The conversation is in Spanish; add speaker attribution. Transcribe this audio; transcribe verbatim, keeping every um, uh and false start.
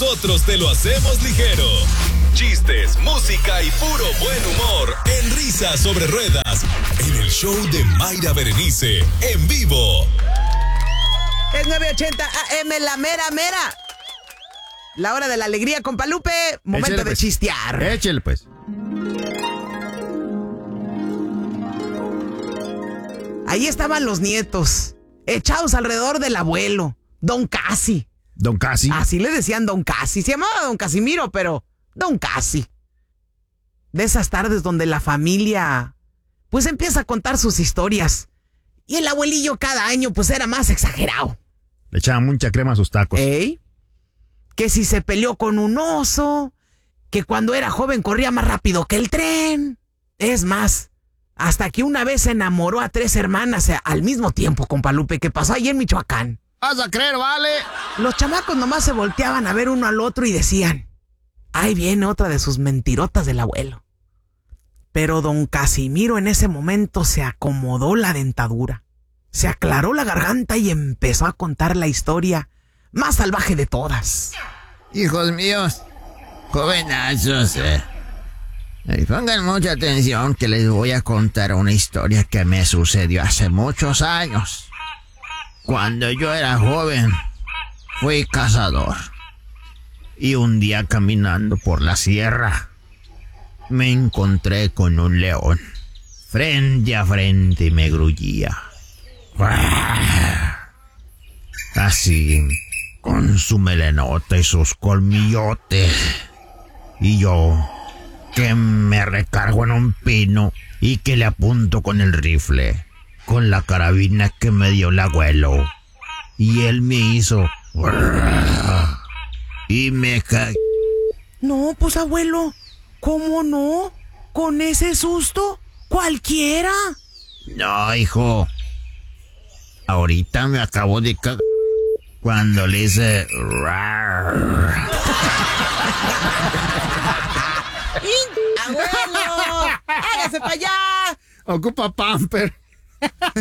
Speaker 1: nosotros te lo hacemos ligero. Chistes, música y puro buen humor en Risas sobre Ruedas, en el show de Mayra Berenice, en vivo.
Speaker 2: Es nueve ochenta A M, la mera mera. La hora de la alegría, compa Lupe. Momento
Speaker 3: Échale,
Speaker 2: de
Speaker 3: pues.
Speaker 2: chistear.
Speaker 3: Échale, pues.
Speaker 2: Ahí estaban los nietos, echados alrededor del abuelo, Don Casi.
Speaker 3: Don Casi.
Speaker 2: Así le decían Don Casi. Se llamaba Don Casimiro, pero Don Casi. De esas tardes donde la familia, pues empieza a contar sus historias. Y el abuelillo cada año, pues era más exagerado.
Speaker 3: Le echaban mucha crema a sus tacos.
Speaker 2: ¿Eh? Que si se peleó con un oso, que cuando era joven corría más rápido que el tren. Es más, hasta que una vez se enamoró a tres hermanas al mismo tiempo, compa Lupe, que pasó ahí en Michoacán.
Speaker 3: ¿Vas a creer, vale?
Speaker 2: Los chamacos nomás se volteaban a ver uno al otro y decían, ahí viene otra de sus mentirotas del abuelo. Pero don Casimiro en ese momento se acomodó la dentadura, se aclaró la garganta y empezó a contar la historia más salvaje de todas.
Speaker 4: Hijos míos, jovenazos, eh. Eh, pongan mucha atención que les voy a contar una historia que me sucedió hace muchos años. Cuando yo era joven, fui cazador. Y un día caminando por la sierra, me encontré con un león. Frente a frente me gruñía. Así, con su melenota y sus colmillotes. Y yo, que me recargo en un pino y que le apunto con el rifle, con la carabina que me dio el abuelo. Y él me hizo... Y me caí.
Speaker 2: No, pues abuelo, ¿cómo no? ¿Con ese susto? ¿Cualquiera?
Speaker 4: No, hijo. Ahorita me acabo de cagar cuando le hice...
Speaker 2: ¡Abuelo! ¡Hágase para allá!
Speaker 3: Ocupa pamper.